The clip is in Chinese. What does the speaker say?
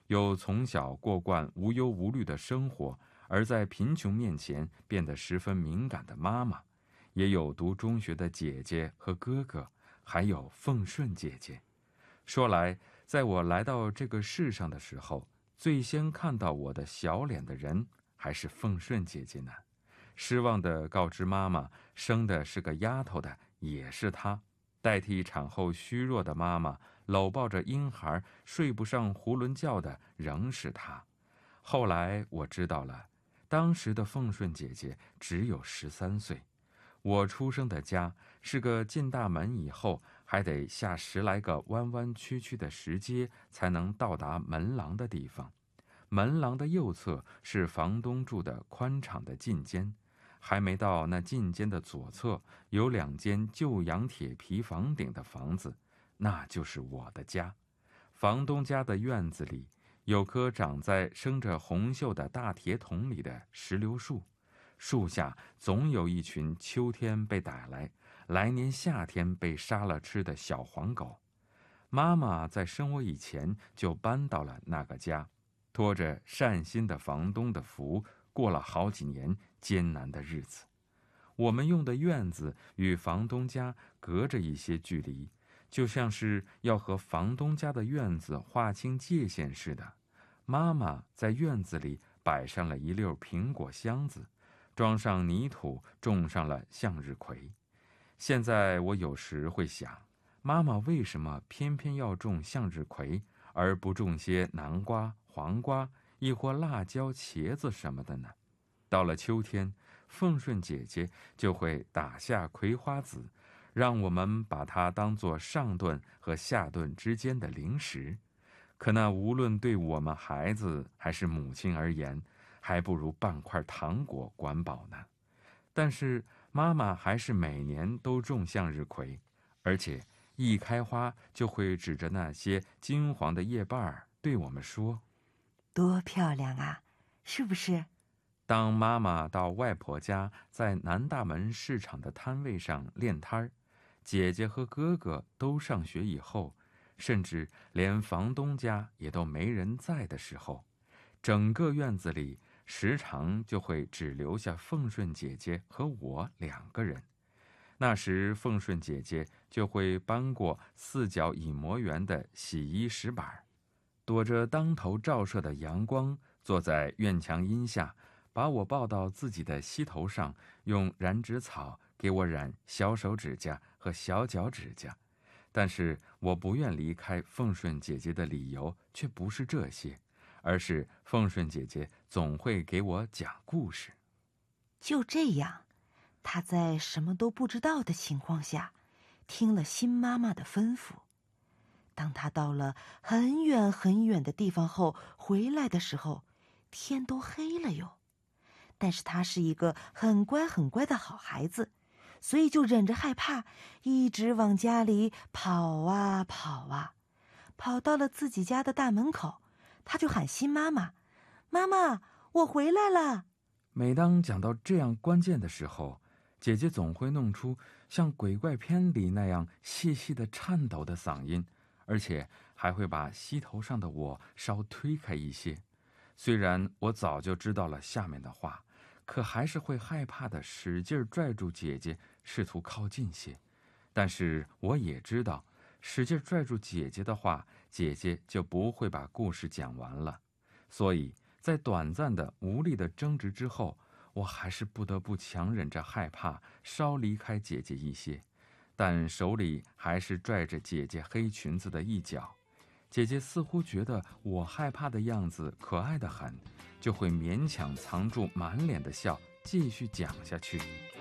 有从小过惯无忧无虑的生活，而在贫穷面前变得十分敏感的妈妈，也有读中学的姐姐和哥哥，还有凤顺姐姐。说来，在我来到这个世上的时候，最先看到我的小脸的人还是凤顺姐姐呢。失望地告知妈妈，生的是个丫头的也是她，代替产后虚弱的妈妈搂抱着婴孩睡不上囫囵觉的仍是她。后来我知道了，当时的凤顺姐姐只有13岁。我出生的家是个进大门以后还得下10来个弯弯曲曲的石阶才能到达门廊的地方。门廊的右侧是房东住的宽敞的进间，还没到那进间的左侧有2间旧洋铁皮房顶的房子，那就是我的家。房东家的院子里有棵长在生着红锈的大铁桶里的石榴树，树下总有一群秋天被逮来，来年夏天被杀了吃的小黄狗。妈妈在生我以前就搬到了那个家，托着善心的房东的福，过了好几年艰难的日子。我们用的院子与房东家隔着一些距离，就像是要和房东家的院子划清界限似的。妈妈在院子里摆上了一溜苹果箱子，装上泥土，种上了向日葵。现在我有时会想，妈妈为什么偏偏要种向日葵，而不种些南瓜、黄瓜，亦或辣椒、茄子什么的呢？到了秋天，凤顺姐姐就会打下葵花籽，让我们把它当作上顿和下顿之间的零食。可那无论对我们孩子还是母亲而言，还不如半块糖果管饱呢。但是妈妈还是每年都种向日葵，而且一开花就会指着那些金黄的叶瓣儿对我们说： 多漂亮啊，是不是？ 当妈妈到外婆家在南大门市场的摊位上练摊儿，姐姐和哥哥都上学以后，甚至连房东家也都没人在的时候，整个院子里时常就会只留下凤顺姐姐和我2个人。那时凤顺姐姐就会搬过4角乙模圆的洗衣石板，躲着当头照射的阳光，坐在院墙荫下，把我抱到自己的膝头上，用染指草给我染小手指甲和小脚指甲。但是我不愿离开凤顺姐姐的理由却不是这些，而是凤顺姐姐总会给我讲故事。 就这样，她在什么都不知道的情况下，听了新妈妈的吩咐。当她到了很远很远的地方后回来的时候，天都黑了哟。但是她是一个很乖很乖的好孩子，所以就忍着害怕，一直往家里跑啊跑啊。跑到了自己家的大门口，她就喊新妈妈：妈妈，我回来了。 每当讲到这样关键的时候，姐姐总会弄出像鬼怪片里那样细细的颤抖的嗓音，而且还会把膝头上的我稍推开一些。虽然我早就知道了下面的话，可还是会害怕的使劲拽住姐姐，试图靠近些。但是我也知道，使劲拽住姐姐的话，姐姐就不会把故事讲完了。所以在短暂的无力的争执之后，我还是不得不强忍着害怕，稍离开姐姐一些，但手里还是拽着姐姐黑裙子的一角。姐姐似乎觉得我害怕的样子可爱得很，就会勉强藏住满脸的笑，继续讲下去。